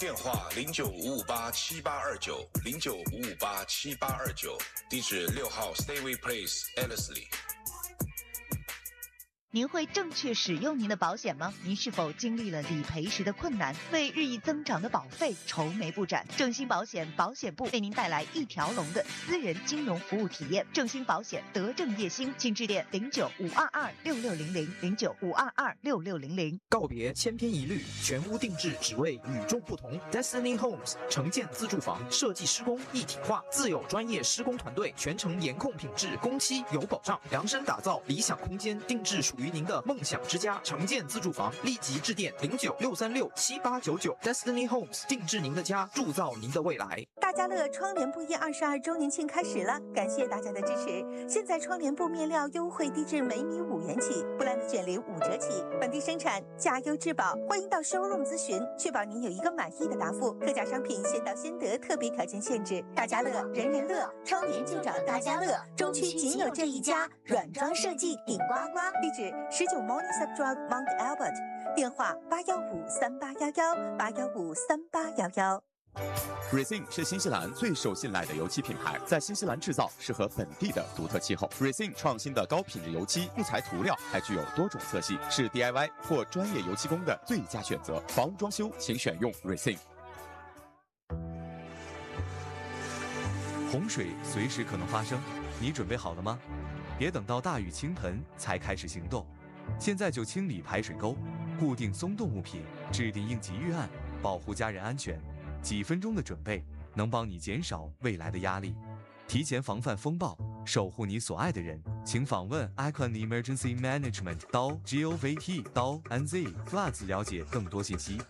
电话0955878829，0955878829，地址6号 Stayway Place Ellerslie。 您会正确使用您的保险吗？您是否经历了理赔时的困难，为日益增长的保费愁眉不展？正兴保险保险部为您带来一条龙的私人金融服务体验。正兴保险德正业兴，请致电0952266009522660。 告别千篇一律，全屋定制，只为与众不同。Destiny Homes 城建自住房设计施工一体化，自有专业施工团队，全程严控品质，工期有保障，量身打造理想空间，定制属于您的梦想之家。城建自住房，立即致电0963678899 Destiny Homes， 定制您的家，铸造您的未来。 大家乐窗帘布业22周年庆开始了，感谢大家的支持。现在窗帘布面料优惠低至每米5元起，布兰的卷帘5折起，本地生产，价优质保。欢迎到 showroom 咨询，确保您有一个满意的答复。特价商品先到先得，特别条件限制。大家乐，人人乐，窗帘就找大家乐。中区仅有这一家，软装设计顶呱呱。地址19 Morningside Drive Mount Albert， 电话8153811，8153811。 Racing 是新西兰最受信赖的油漆品牌，在新西兰制造，适合本地的独特气候。Racing 创新的高品质油漆不裁涂料，还具有多种色系，是 DIY 或专业油漆工的最佳选择。房屋装修，请选用 Racing。 洪水随时可能发生，你准备好了吗？别等到大雨倾盆才开始行动，现在就清理排水沟，固定松动物品，制定应急预案，保护家人安全。几分钟的准备能帮你减少未来的压力，提前防范风暴，守护你所爱的人。请访问 Icon Emergency Management .govt.nz floods 了解更多信息。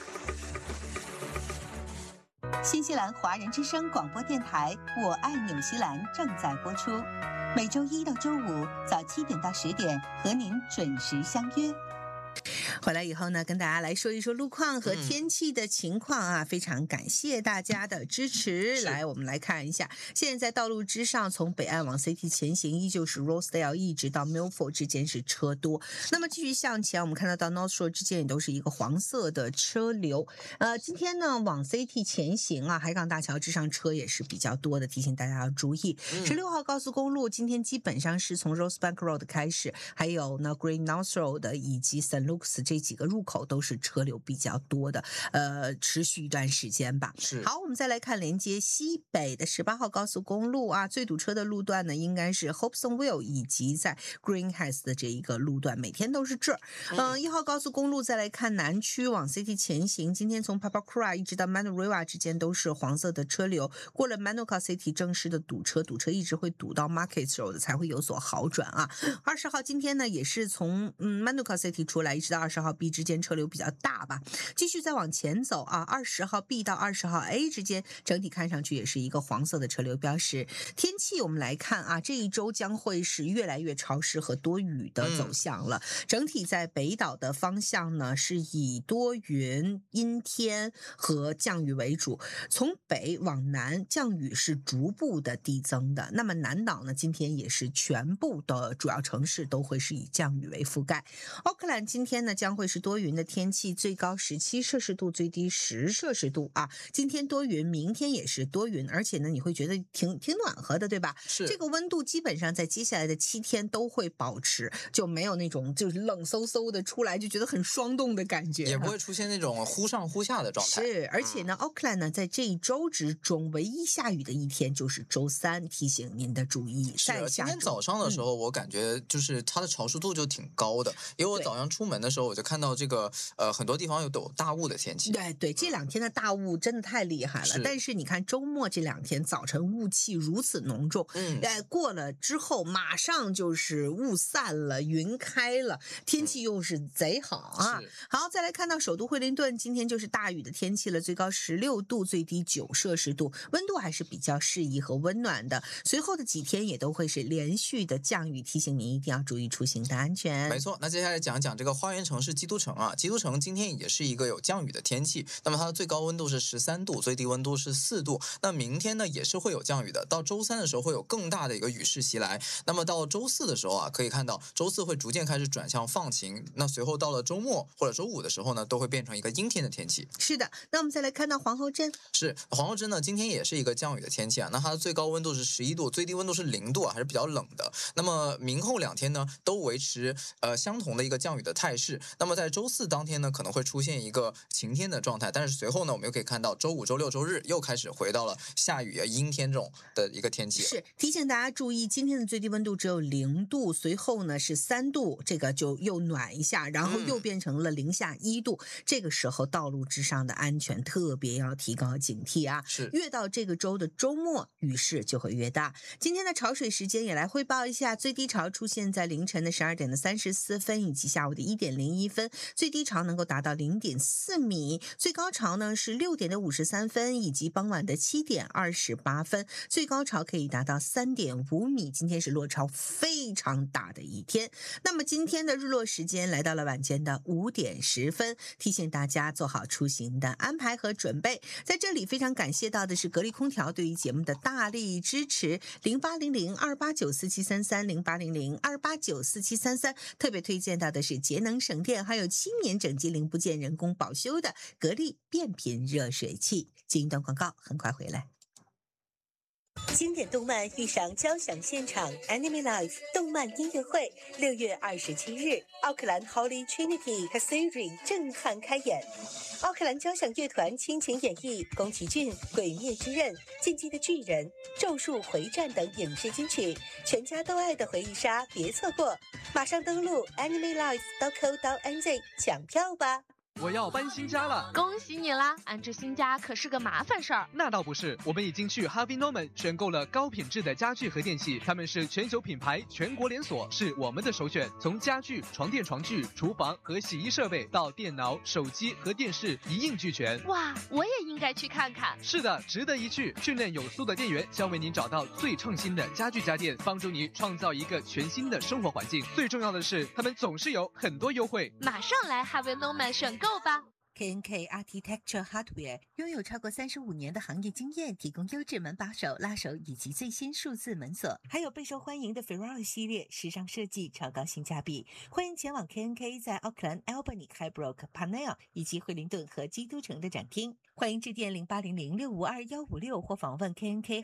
新西兰华人之声广播电台《我爱纽西兰》正在播出，每周一到周五早7点到10点和您准时相约。回来以后呢，跟大家来说一说路况和天气的情况啊，非常感谢大家的支持。来，我们来看一下，现在在道路之上，从北岸往 CT 前行，依旧是 Rosedale 一直到 Milford 之间是车多。那么继续向前，我们看到 North Shore 之间也都是一个黄色的车流。今天呢往 CT 前行啊，海港大桥之上车也是比较多的，提醒大家要注意。16号高速公路今天基本上是从 Rosebank Road 开始，还有呢 Green North Road 以及 St. Luke's 这几个入口都是车流比较多的，持续一段时间吧。 是。 好，我们再来看连接西北的18号高速公路啊，最堵车的路段呢应该是 Hobsonville 以及在 Greenhouse 的这一个路段，每天都是这儿。1号高速公路再来看南区往 City 前行，今天从 Papakura 一直到 Manurewa 之间都是黄色的车流，过了 Manuka City 正式的堵车一直会堵到 Market Road 才会有所好转啊。20号今天呢也是从Manuka City 出来一直到20号 B 之间车流比较大吧，继续再往前走啊，20号 B 到20号 A 之间整体看上去也是一个黄色的车流标识。天气我们来看啊，这一周将会是越来越潮湿和多雨的走向了。整体在北岛的方向呢是以多云、阴天和降雨为主，从北往南降雨是逐步的递增的。那么南岛呢今天也是全部的主要城市都会是以降雨为覆盖。奥克兰今天呢将会是多云的天气，最高17摄氏度，最低10摄氏度啊。今天多云，明天也是多云，而且呢你会觉得挺暖和的，对吧？ 是。 这个温度基本上在接下来的7天都会保持，就没有那种就是冷飕飕的出来就觉得很霜冻的感觉， 也不会出现那种忽上忽下的状态。 是，而且呢奥克兰呢在这一周之中唯一下雨的一天就是周3，提醒您的注意。 是，今天早上的时候我感觉就是它的潮湿度就挺高的，因为我早上出门的时候我就看到这个很多地方有大雾的天气。 对，这2天的大雾真的太厉害了。但是你看周末这2天早晨雾气如此浓重，过了之后马上就是雾散了，云开了，天气又是贼好啊。好，再来看到首都惠灵顿，今天就是大雨的天气了，最高16度，最低9摄氏度，温度还是比较适宜和温暖的。随后的几天也都会是连续的降雨，提醒您一定要注意出行的安全。 没错，那接下来讲讲这个花园城城市基督城啊，基督城今天也是一个有降雨的天气，那么它的最高温度是13度，最低温度是4度。那明天呢也是会有降雨的，到周3的时候会有更大的一个雨势袭来。那么到周4的时候啊，可以看到周4会逐渐开始转向放晴，那随后到了周末或者周5的时候呢，都会变成一个阴天的天气。 是的，那我们再来看到皇后镇。 是皇后镇呢，今天也是一个降雨的天气啊，那它的最高温度是11度，最低温度是0度啊，还是比较冷的。那么明后2天呢，都维持相同的一个降雨的态势。那么在周4当天呢，可能会出现一个晴天的状态，但是随后呢，我们又可以看到周5、周6、周日又开始回到了下雨啊、阴天这种的一个天气。 是提醒大家注意，今天的最低温度只有0度，随后呢是3度，这个就又暖一下，然后又变成了零下1度。这个时候道路之上的安全特别要提高警惕啊！ 是越到这个周的周末，雨势就会越大。今天的潮水时间也来汇报一下，最低潮出现在凌晨的12点的34分，以及下午的1点01分，最低潮能够达到0.4米，最高潮呢是6点的53分，以及傍晚的7点28分，最高潮可以达到3.5米。今天是落潮非常大的一天。那么今天的日落时间来到了晚间的5点10分，提醒大家做好出行的安排和准备。在这里非常感谢到的是格力空调对于节目的大力支持，0800-289-4733，0800-289-4733，特别推荐到的是节能省电还有7年整机零部件人工保修的格力变频热水器。进一段广告，很快回来。经典动漫遇上交响现场 Anime Live 动漫音乐会，6月27日，奥克兰 Holy Trinity Cathedral 震撼开演。奥克兰交响乐团倾情演绎宫崎骏《鬼灭之刃》、进击的巨人、咒术回战等影视金曲，全家都爱的回忆杀，别错过！马上登录 animelive.co.nz 抢票吧。 我要搬新家了， 恭喜你啦！安置新家可是个麻烦事儿。 那倒不是，我们已经去 Harvey Norman 选购了高品质的家具和电器，他们是全球品牌，全国连锁，是我们的首选。从家具、床垫、床具、厨房和洗衣设备到电脑、手机和电视一应俱全。 哇，我也应该去看看。 是的，值得一去。训练有素的店员将为您找到最创新的家具家电，帮助你创造一个全新的生活环境。最重要的是，他们总是有很多优惠。 马上来 Harvey Norman 选购吧。 KNK Architecture Hardware 拥有超过35年的行业经验，提供优质门把手、拉手以及最新数字门锁，还有备受欢迎的 Ferrari 系列，时尚设计，超高性价比。欢迎前往 KNK 在奥克兰、Albany、Highbrook、Parnell 以及惠灵顿和基督城的展厅。欢迎致电0800-652-156或访问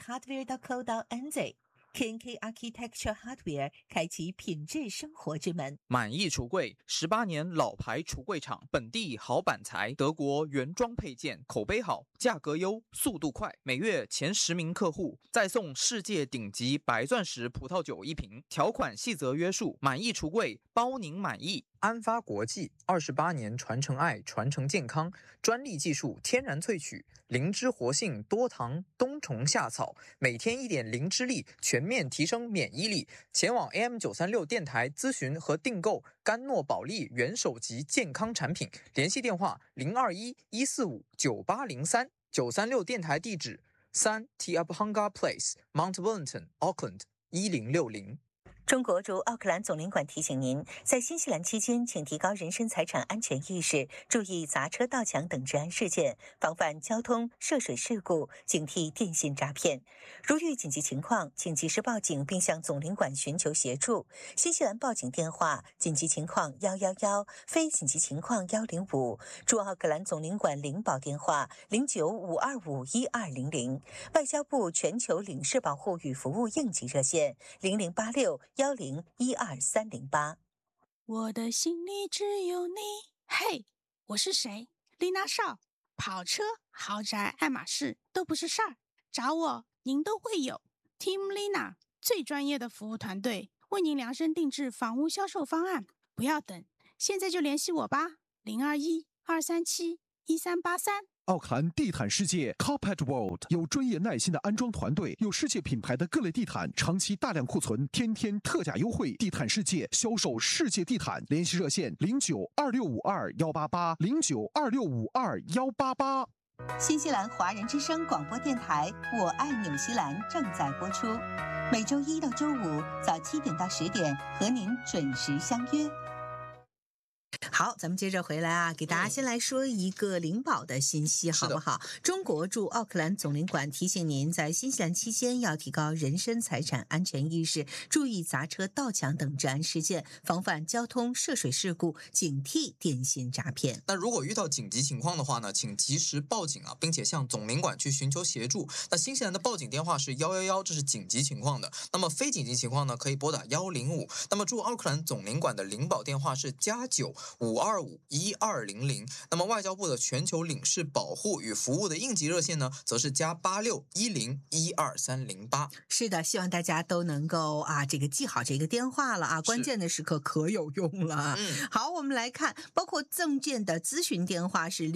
knkhardware.co.nz。KNK Architecture Hardware 开启品质生活之门。 满意橱柜，18年老牌橱柜厂，本地好板材，德国原装配件，口碑好，价格优，速度快，每月前10名客户再送世界顶级白钻石葡萄酒1瓶，条款细则约束。满意橱柜，包您满意。安发国际28年传承爱，传承健康，专利技术，天然萃取，灵芝活性，多糖，冬虫夏草，每天1点灵芝力，全面提升免疫力。前往 AM936 电台咨询和订购甘诺宝利元首级健康产品，联系电话021-145-9803。936电台地址3 Tiabhanga Place Mount Wellington Auckland 1060。 中国驻奥克兰总领馆提醒您，在新西兰期间，请提高人身财产安全意识，注意砸车、盗抢等治安事件，防范交通涉水事故，警惕电信诈骗。如遇紧急情况，请及时报警并向总领馆寻求协助。新西兰报警电话：紧急情况111，非紧急情况105。驻奥克兰总领馆领保电话0952512200。外交部全球领事保护与服务应急热线0086101238。 我的心里只有你。嘿，我是谁？丽娜少。跑车、豪宅、爱马仕都不是事儿，找我您都会有。Team Lina 最专业的服务团队，为您量身定制房屋销售方案。不要等，现在就联系我吧。021-237-1383。 奥克兰地毯世界 Carpet World 有专业耐心的安装团队，有世界品牌的各类地毯，长期大量库存，天天特价优惠。地毯世界销售世界地毯，联系热线092652-188 092652-188。 新西兰华人之声广播电台《我爱纽西兰》正在播出，每周1到周5早7点到10点和您准时相约。 好，咱们接着回来啊，给大家先来说一个领保的信息，好不好？中国驻奥克兰总领馆提醒您，在新西兰期间要提高人身财产安全意识，注意砸车、盗抢等治安事件，防范交通涉水事故，警惕电信诈骗。 那如果遇到紧急情况的话呢，请及时报警啊，并且向总领馆去寻求协助。那新西兰的报警电话是111，这是紧急情况的。那么非紧急情况呢，可以拨打105。那么驻奥克兰总领馆的领保电话是+9-525-1200。那么外交部的全球领事保护与服务的应急热线呢，则是+8610-12308。 是的，希望大家都能够这个记好这个电话了啊，关键的时刻可有用了。好，我们来看，包括证件的咨询电话是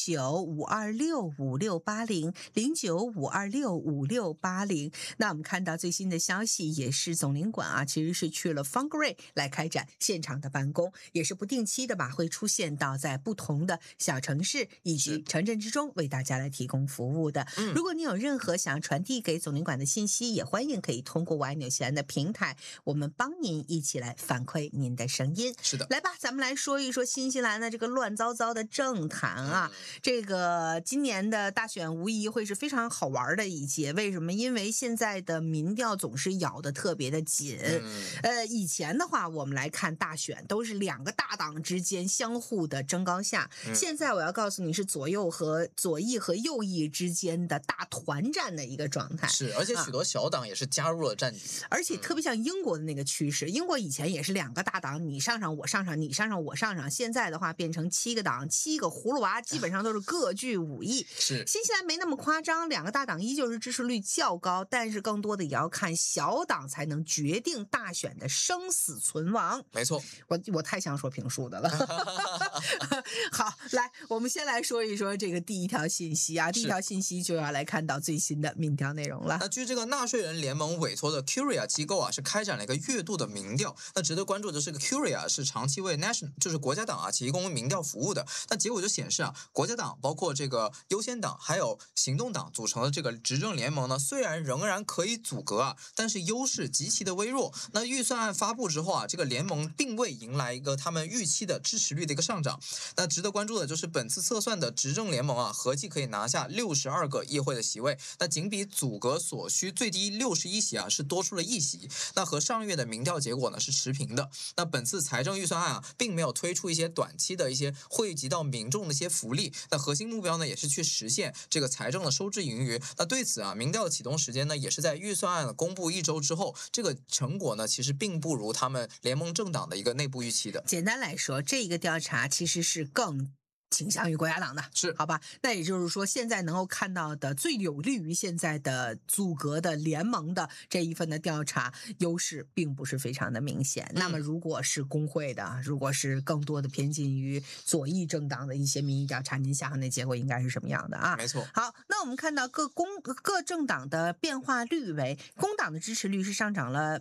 09-526-5680，09-526-5680。那我们看到最新的消息，也是总领馆其实是去了方格瑞来开展现场的办公，也是不定期的吧，会出现到在不同的小城市以及城镇之中为大家来提供服务的。如果你有任何想要传递给总领馆的信息，也欢迎可以通过我爱纽西兰的平台，我们帮您一起来反馈您的声音。 是的， 来吧，咱们来说一说新西兰的这个乱糟糟的政坛啊。这个今年的大选无疑会是非常好玩的一届，为什么？因为现在的民调总是咬得特别的紧。以前的话，我们来看大选都是两个大党之间相互的争高下，现在我要告诉你是左翼和右翼之间的大团战的一个状态。 是，而且许多小党也是加入了战局。 而且特别像英国的那个趋势，英国以前也是两个大党，你上上我上上，你上上我上上，现在的话变成7个党，7个葫芦娃，基本上都是各据5亿。 是， 新西兰没那么夸张，两个大党依旧是支持率较高，但是更多的也要看小党才能决定大选的生死存亡。 没错， 我太想说评述的了。好，来，我们先来说一说这个第一条信息啊，第一条信息就要来看到最新的民调内容了。 那据这个纳税人联盟委托的 Curia 机构是开展了一个月度的民调。那值得关注的是，这个 Curia 是长期为 National 就是国家党提供民调服务的。那结果就显示国家党包括这个优先党还有行动党组成的这个执政联盟呢，虽然仍然可以阻隔但是优势极其的微弱。那预算案发布之后这个联盟并未迎来一个他们预期的支持率的一个上涨。那值得关注的就是本次测算的执政联盟合计可以拿下62个议会的席位，那仅比阻隔所需最低61席是多出了1席。那和上月的民调结果呢是持平的。那本次财政预算案并没有推出一些短期的一些惠及到民众的一些福利，那核心目标呢也是去实现这个财政的收支盈余。那对此民调的启动时间呢也是在预算案公布1周之后，这个成果呢其实并不如他们联盟政党的一个内部预期的。 简单来说，这一个调查其实是更倾向于国家党的， 是好吧？那也就是说，现在能够看到的最有利于现在的阻隔的联盟的这一份的调查优势，并不是非常的明显。那么，如果是工会的，如果是更多的偏近于左翼政党的一些民意调查，您想想那结果应该是什么样的啊？ 没错。 好，那我们看到各政党的变化率为，工党的支持率是上涨了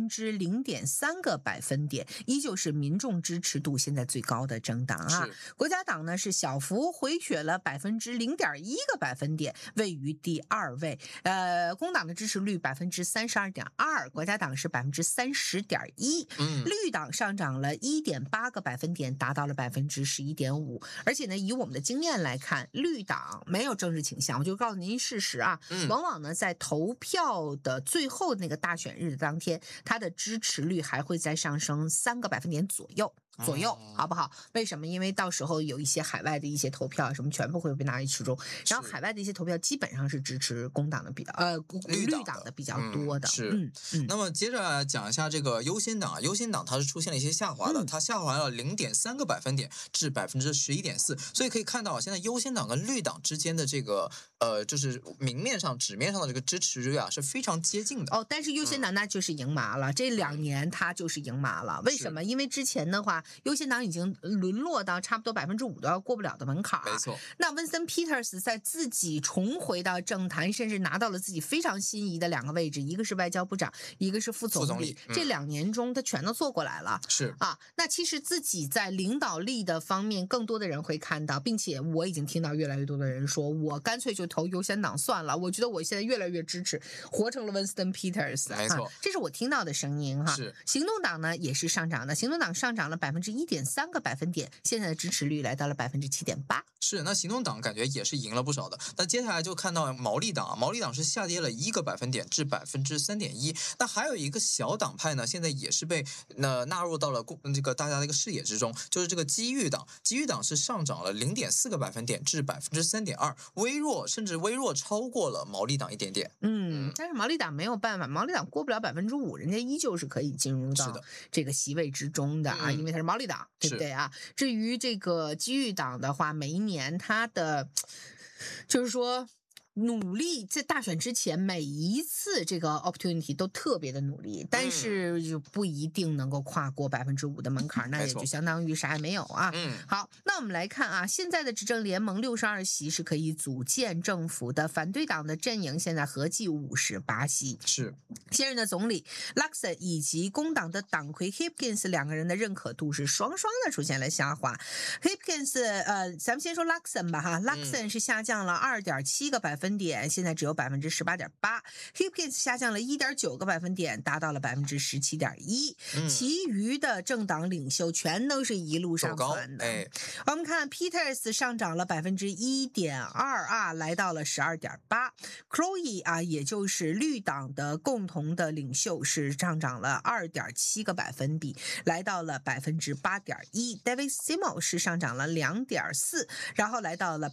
0.3个百分点，依旧是民众支持度现在最高的政党啊。国家党呢是小幅回血了0.1个百分点，位于第2位。工党的支持率32.2%，国家党是30.1%。绿党上涨了1.8个百分点，达到了11.5%。而且呢，以我们的经验来看，绿党没有政治倾向，我就告诉您事实往往呢在投票的最后那个大选日的当天，它的支持率还会再上升3个百分点左右，好不好？为什么？因为到时候有一些海外的一些投票什么全部会被纳入其中，然后海外的一些投票基本上是支持工党的绿党的比较多的。 是。那么接着讲一下这个优先党，优先党它是出现了一些下滑的，它下滑了0.3个百分点至11.4%，所以可以看到现在优先党跟绿党之间的这个就是明面上纸面上的这个支持率是非常接近的。 但是优先党那就是赢麻了，这2年它就是赢麻了。为什么？因为之前的话，优先党已经沦落到差不多5%都要过不了的门槛。 没错。 那温森 Peters 在自己重回到政坛，甚至拿到了自己非常心仪的2个位置，一个是外交部长，一个是副总理。这2年中他全都做过来了。 是那其实自己在领导力的方面，更多的人会看到，并且我已经听到越来越多的人说，我干脆就投优先党算了。我觉得我现在越来越支持，活成了 Winston Peters。 没错， 这是我听到的声音哈。 是。 行动党呢也是上涨的，行动党上涨了 1.3个百分点，现在的支持率来到了7.8%。 是，那行动党感觉也是赢了不少的。那接下来就看到毛利党，毛利党是下跌了1个百分点至3.1%。那还有一个小党派呢，现在也是被纳入到了这个大家的一个视野之中，就是这个机遇党。机遇党是上涨了0.4个百分点至3.2%，微弱甚至微弱超过了毛利党一点点。 但是毛利党没有办法，毛利党过不了5%，人家依旧是可以进入到这个席位之中的啊，因为它是毛利党，对不对啊？至于这个机遇党的话，每一年它的就是说努力在大选之前每一次这个 opportunity 都特别的努力，但是就不一定能够跨过5%的门槛，那也就相当于啥也没有啊。好，那我们来看啊，现在的执政联盟62席是可以组建政府的，反对党的阵营现在合计58席。 是现任的总理 Luxon 以及工党的党魁 Hipkins 两个人的认可度是双双的出现了下滑。Hipkins 咱们先说 Luxon 吧哈，Luxon 是下降了2.7个百分点，现在只有18.8%。Hipkins 下降了1.9个百分点，达到了17.1%。其余的政党领袖全都是一路上传的。我们看 Peters 上涨了1.2%啊，来到了12.8%。Chloe 啊，也就是绿党的共同的领袖是上涨了2.7个百分比，来到了8.1%。David Simo 是上涨了2.4%，然后来到了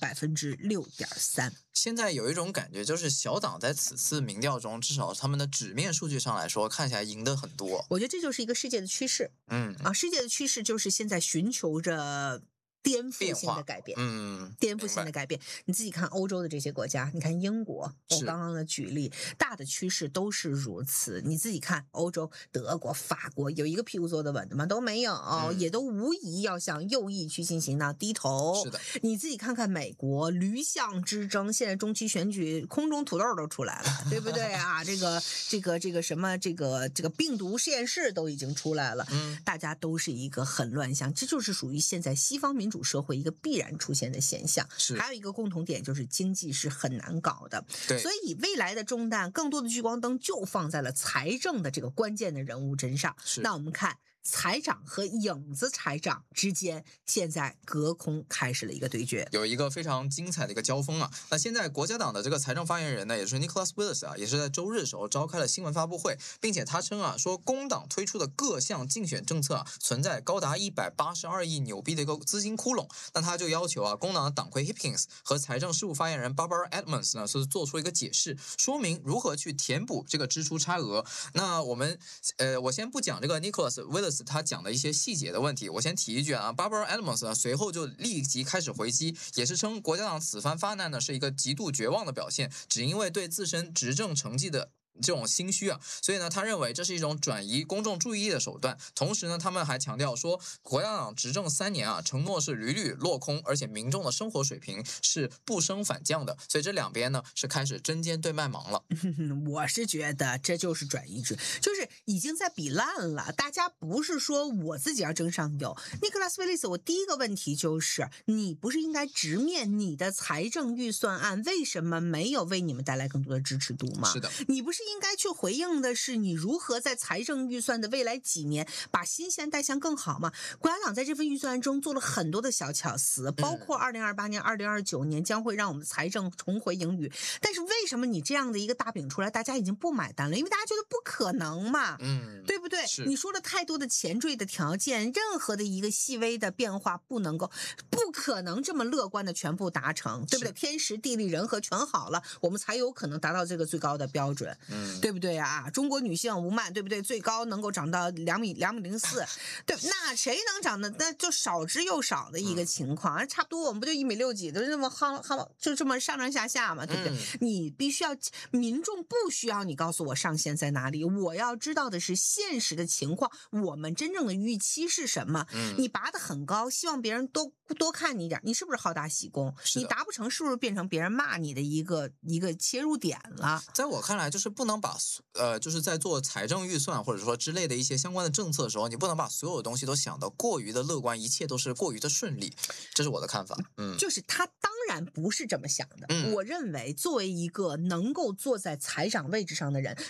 6.3%。 现在有一种感觉，就是小党在此次民调中，至少他们的纸面数据上来说，看起来赢得很多。 我觉得这就是一个世界的趋势。世界的趋势就是现在寻求着颠覆性的改变，颠覆性的改变。你自己看欧洲的这些国家，你看英国，我刚刚的举例，大的趋势都是如此。你自己看欧洲，德国、法国有一个屁股坐得稳的吗？都没有，也都无疑要向右翼去进行到低头。 是的， 你自己看看美国驴象之争，现在中期选举，空中土豆都出来了，对不对啊？这个什么这个病毒实验室都已经出来了，大家都是一个很乱象，这就是属于现在西方民主社会一个必然出现的现象。还有一个共同点就是经济是很难搞的，所以未来的重担更多的聚光灯就放在了财政的这个关键的人物身上。那我们看财长和影子财长之间现在隔空开始了一个对决， 有一个非常精彩的一个交锋啊。那现在国家党的这个财政发言人呢，也是 Nicholas Willis 啊，也是在周日的时候召开了新闻发布会，并且他称啊，说工党推出的各项竞选政策啊，存在高达182亿纽币的一个资金窟窿。那他就要求啊，工党的党魁 Hipkins 和财政事务发言人 Barbara Edmonds 呢，是做出一个解释，说明如何去填补这个支出差额。那我先不讲这个 Nicholas Willis他讲的一些细节的问题，我先提一句啊 ，Barbara Edmonds 呢随后就立即开始回击，也是称国家党此番发难呢是一个极度绝望的表现，只因为对自身执政成绩的这种心虚啊，所以呢，他认为这是一种转移公众注意力的手段。同时呢，他们还强调说，国家党执政3年啊，承诺是屡屡落空，而且民众的生活水平是不升反降的。所以这两边呢是开始针尖对麦芒了。 我是觉得这就是转移制，就是已经在比烂了。大家不是说我自己要争上游。Nicholas Willis， 我第一个问题就是，你不是应该直面你的财政预算案为什么没有为你们带来更多的支持度吗？ 是的， 你不是应该去回应的是你如何在财政预算的未来几年把新鲜带向更好吗？国家党在这份预算案中做了很多的小巧思，包括2028年、2029年将会让我们财政重回盈余。但是为什么你这样的一个大饼出来，大家已经不买单了？因为大家觉得不可能嘛，对不对？你说了太多的前缀的条件，任何的一个细微的变化不可能这么乐观的全部达成，对不对？天时地利人和全好了，我们才有可能达到这个最高的标准。对不对啊？中国女性吴曼，对不对？最高能够长到2.04米，对，那谁能长的？那就少之又少的一个情况，差不多我们不就1.6米几，都这么就这么上上下下嘛，对不对？你必须要，民众不需要你告诉我上限在哪里，我要知道的是现实的情况，我们真正的预期是什么？你拔得很高，希望别人多看你一点，你是不是好大喜功？你达不成，是不是变成别人骂你的一个切入点了？ 在我看来，就是不能把就是在做财政预算或者说之类的一些相关的政策的时候，你不能把所有东西都想得过于的乐观，一切都是过于的顺利，这是我的看法。 就是他当然不是这么想的。我认为作为一个能够坐在财长位置上的人，他不可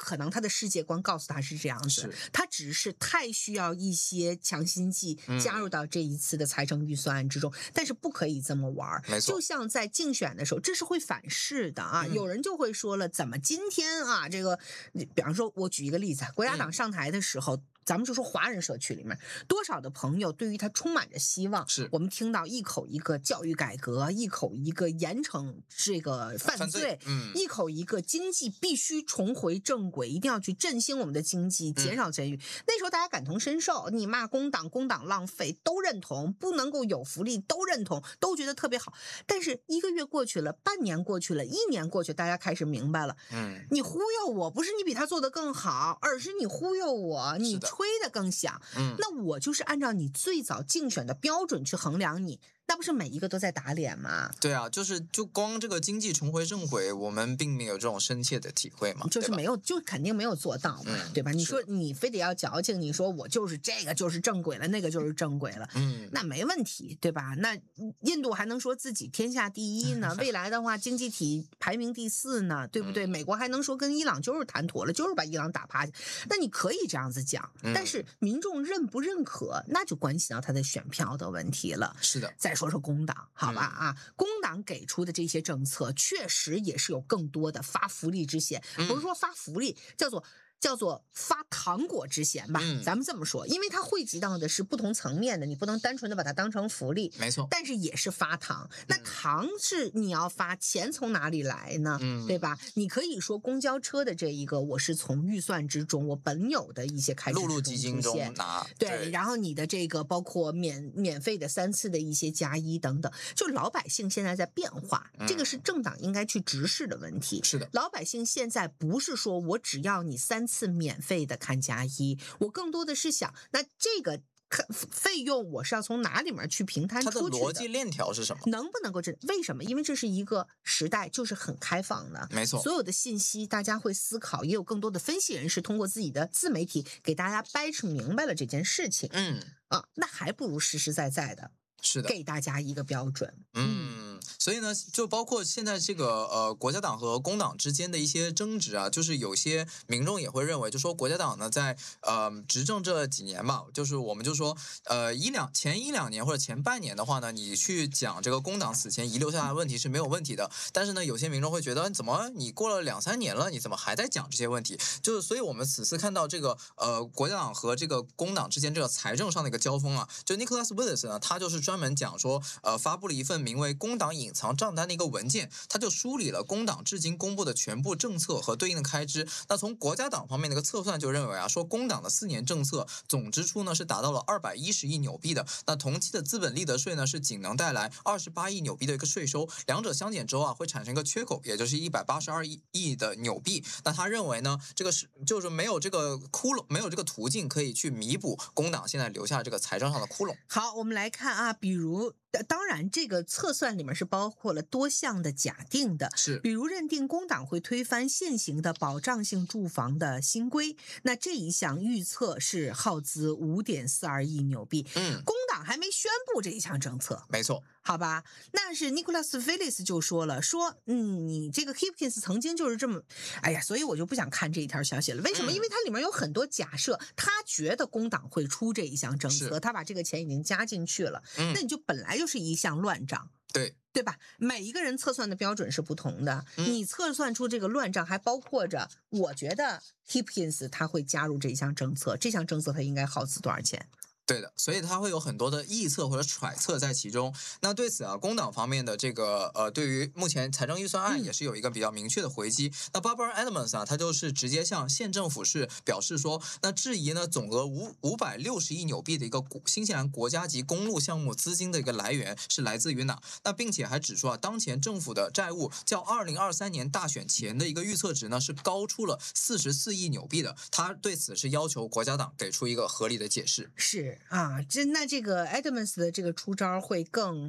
可能他的世界观告诉他是这样子，他只是太需要一些强心剂加入到这一次的财政预算案之中，但是不可以这么玩。 没错， 就像在竞选的时候，这是会反噬的啊。有人就会说了，怎么今天啊，这个，比方说，我举一个例子，国家党上台的时候。咱们就说华人社区里面多少的朋友对于他充满着希望， 是我们听到一口一个教育改革，一口一个严惩这个犯罪，一口一个经济必须重回正轨，一定要去振兴我们的经济，减少监狱。那时候大家感同身受，你骂工党浪费都认同，不能够有福利都认同，都觉得特别好。但是1个月过去了，半年过去了，1年过去，大家开始明白了，你忽悠我不是你比他做得更好，而是你忽悠我，你吹得更响，那我就是按照你最早竞选的标准去衡量你，那不是每一个都在打脸吗？ 对啊，就光这个经济重回正轨，我们并没有这种深切的体会嘛， 就是没有，就肯定没有做到嘛，对吧？你说你非得要矫情，你说我就是这个就是正轨了，那个就是正轨了，那没问题，对吧？那印度还能说自己天下第一呢？未来的话，经济体排名第4呢，对不对？美国还能说跟伊朗就是谈妥了，就是把伊朗打趴下，那你可以这样子讲，但是民众认不认可，那就关系到他的选票的问题了。 是的， 再说说工党，好吧啊，工党给出的这些政策确实也是有更多的发福利之嫌，不是说发福利，叫做发糖果之嫌吧，咱们这么说，因为它汇集到的是不同层面的，你不能单纯的把它当成福利， 没错， 但是也是发糖。那糖是你要发，钱从哪里来呢？对吧？你可以说公交车的这一个，我是从预算之中我本有的一些开支陆路基金中拿， 对，然后你的这个包括免费的3次的一些加1等等，就老百姓现在在变化，这个是政党应该去直视的问题。 是的， 老百姓现在不是说我只要你3次免费的看加1，我更多的是想，那这个费用我是要从哪里面去平摊出去的？ 它的逻辑链条是什么？ 能不能够为什么？因为这是一个时代，就是很开放的， 没错。 所有的信息大家会思考，也有更多的分析人士通过自己的自媒体给大家掰扯明白了这件事情。那还不如实实在在的。 是的， 给大家一个标准。 所以呢，就包括现在这个国家党和工党之间的一些争执啊，就是有些民众也会认为，就说国家党呢在执政这几年吧，就是我们就说前一两年或者前半年的话呢，你去讲这个工党此前遗留下来的问题是没有问题的，但是呢，有些民众会觉得，怎么你过了2-3年了，你怎么还在讲这些问题？就是所以我们此次看到这个国家党和这个工党之间这个财政上的一个交锋啊，就 Nicholas Willis 呢，他就是专门讲说，发布了一份名为《工党隐藏账单》的一个文件，他就梳理了工党至今公布的全部政策和对应的开支。那从国家党方面的一个测算就认为啊，说工党的4年政策总支出呢是达到了210亿纽币的，那同期的资本利得税呢是仅能带来28亿纽币的一个税收，两者相减之后啊会产生一个缺口，也就是182亿的纽币。那他认为呢，这个是就是没有这个窟窿，没有这个途径可以去弥补工党现在留下这个财政上的窟窿。 好，我们来看啊，比如当然这个测算里面是包括了多项的假定的， 是比如认定工党会推翻现行的保障性住房的新规，那这一项预测是耗资5.42亿纽币。工党还没宣布这一项政策， 没错。 好吧，那是 Nicholas Willis 就说了，说你这个 Hipkins 曾经就是这么，哎呀，所以我就不想看这一条消息了。为什么？因为它里面有很多假设，他觉得工党会出这一项政策，他把这个钱已经加进去了，那你就本来就是一项乱账。对吧？每一个人测算的标准是不同的，你测算出这个乱账，还包括着我觉得 Hipkins 他会加入这一项政策，这项政策他应该耗资多少钱？ 对的，所以它会有很多的臆测或者揣测在其中。那对此啊，工党方面的这个对于目前财政预算案也是有一个比较明确的回击。那 Barbara Edmonds 啊，他就是直接向县政府是表示说，那质疑呢总额560亿纽币的一个新西兰国家级公路项目资金的一个来源是来自于哪？那并且还指出啊，当前政府的债务较2023年大选前的一个预测值呢是高出了44亿纽币的。他对此是要求国家党给出一个合理的解释。 是啊，那这个 Edmonds 的这个出招会更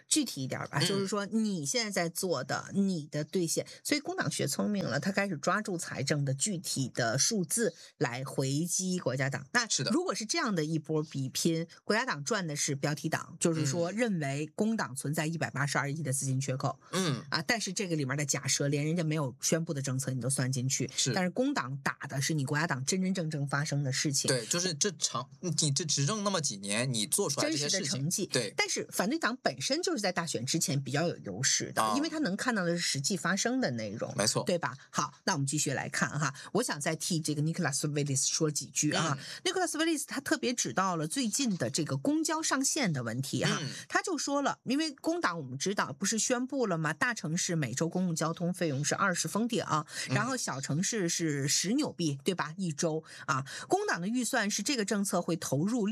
具体一点吧，就是说你现在在做的，你的兑现。所以工党学聪明了，他开始抓住财政的具体的数字来回击国家党。那是的， 如果是这样的一波比拼，国家党赚的是标题党，就是说认为工党存在182亿的资金缺口。但是这个里面的假设连人家没有宣布的政策你都算进去，但是工党打的是你国家党真真正正发生的事情。 对，就是你这执政那么几年，你做出来这些事情真实的成绩。 对， 但是反对党本身就是在大选之前比较有优势的，因为他能看到的是实际发生的内容， 没错， 对吧？好，那我们继续来看哈，我想再替这个 Nicholas Willis 说几句啊。Nicholas Willis 他特别指到了最近的这个公交上限的问题哈，他就说了，因为工党我们知道不是宣布了吗？大城市每周公共交通费用是20封顶，然后小城市是10纽币，对吧？一周啊，工党的预算是这个政策会投入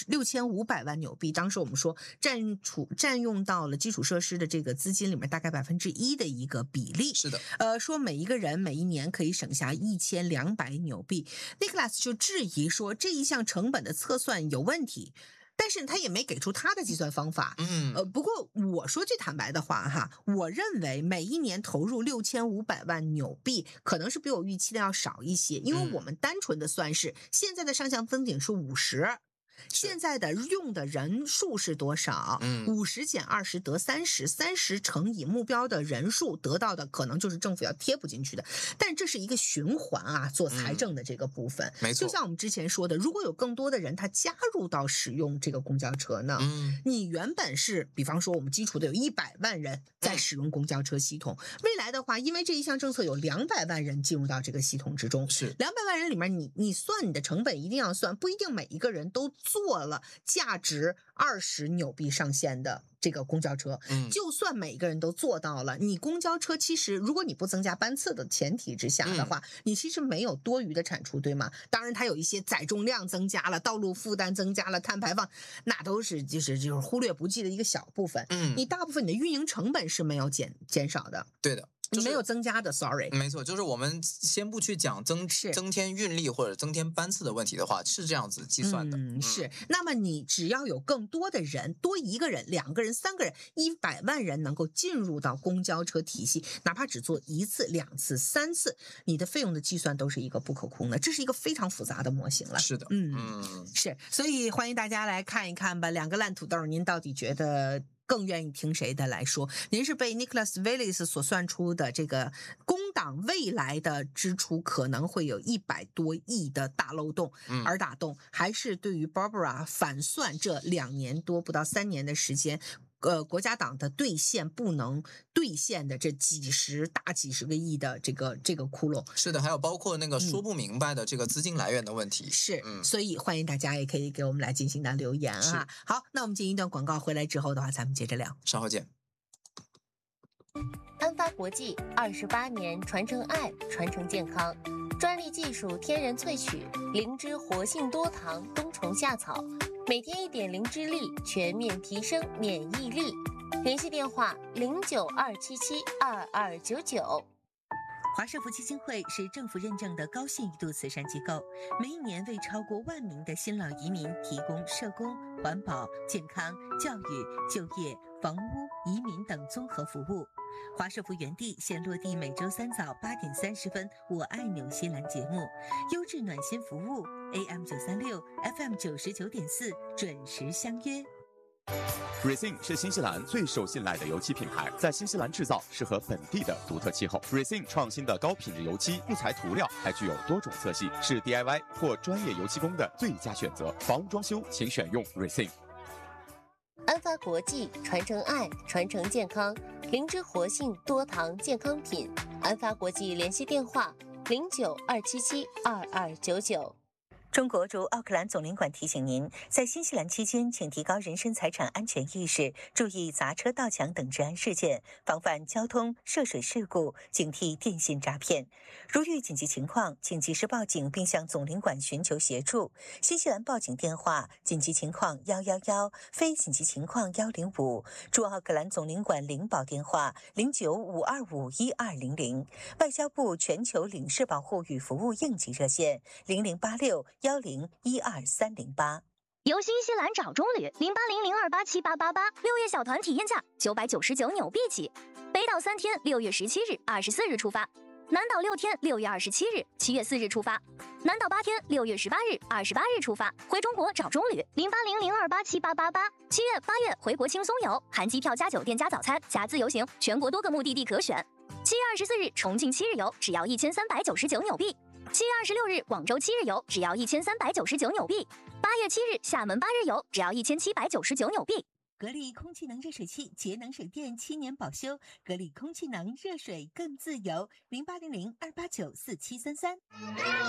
6500万纽币，当时我们说占用到了基础设施的这个资金里面大概1%的一个比例。 是的， 说每一个人每一年可以省下1200纽币。Nicholas 就质疑说这一项成本的测算有问题。但是他也没给出他的计算方法。不过我说句坦白的话哈，我认为每一年投入6500万纽币可能是比我预期的要少一些，因为我们单纯的算是现在的上限封顶是50。现在的用的人数是多少？50减20得30，30乘以目标的人数得到的可能就是政府要贴补进去的。但这是一个循环啊，做财政的这个部分。 没错， 就像我们之前说的，如果有更多的人他加入到使用这个公交车呢，你原本是比方说我们基础的有100万人在使用公交车系统，未来的话，因为这一项政策有200万人进入到这个系统之中， 是 200万人里面你算你的成本一定要算，不一定每一个人都做了价值20纽币上限的这个公交车，就算每个人都做到了，你公交车其实如果你不增加班次的前提之下的话，你其实没有多余的产出，对吗？当然它有一些载重量增加了，道路负担增加了，碳排放那都是就是忽略不计的一个小部分。你大部分你的运营成本是没有减少的。 对的， 没有增加的 ，sorry， 没错，就是我们先不去讲增添运力或者增添班次的问题的话，是这样子计算的。 是。那么你只要有更多的人，多1个人、2个人、3个人，100万人能够进入到公交车体系，哪怕只做1次、2次、3次，你的费用的计算都是一个不可控的，这是一个非常复杂的模型了。 是的， 是。所以欢迎大家来看一看吧，两个烂土豆，您到底觉得更愿意听谁的来说？您是被 Nicholas Willis 所算出的这个工党未来的支出可能会有100多亿的大漏洞而打动，还是对于 Barbara 反算这2年多不到3年的时间，国家党的兑现不能兑现的这大几十个亿的这个窟窿？ 是的，还有包括那个说不明白的这个资金来源的问题。 是，所以欢迎大家也可以给我们来进行的留言啊。好，那我们进一段广告，回来之后的话，咱们接着聊。 稍后见。 安发国际28年传承爱，传承健康，专利技术天然萃取，灵芝活性多糖冬虫夏草，每天1点灵芝粒，全面提升免疫力。联系电话092772299。 华社福基金会是政府认证的高信誉度慈善机构，每一年为超过1万名的新老移民提供社工、环保、健康、教育、就业、房屋、移民等综合服务。华社福原地现落地每周3早8点30分，我爱纽西兰节目，优质暖心服务 AM936 FM99.4 准时相约。 Racing 是新西兰最受信赖的油漆品牌，在新西兰制造，适合本地的独特气候。Racing 创新的高品质油漆，不材涂料，还具有多种色系，是 DIY 或专业油漆工的最佳选择。房屋装修，请选用 Racing。 安发国际传承爱，传承健康，灵芝活性多糖健康品。安发国际联系电话092772299。 中国驻奥克兰总领馆提醒您，在新西兰期间，请提高人身财产安全意识，注意砸车、盗抢等治安事件，防范交通涉水事故，警惕电信诈骗。如遇紧急情况，请及时报警并向总领馆寻求协助。新西兰报警电话：紧急情况111，非紧急情况105。驻奥克兰总领馆领保电话095251200。外交部全球领事保护与服务应急热线0086101238。 由新西兰找中旅0800287888，6月小团体验价999纽币起，北岛3天，6月17日、24日出发；南岛6天，6月27日、7月4日出发；南岛8天，6月18日、28日出发。回中国找中旅0800287888，7月、8月回国轻松游，含机票加酒店加早餐加自由行，全国多个目的地可选。7月24日重庆7日游只要1399纽币。7月26日广州7日游只要1399纽币，8月7日厦门8日游只要1799纽币。 格力空气能热水器节能省电7年保修，格力空气能热水更自由，0800289473。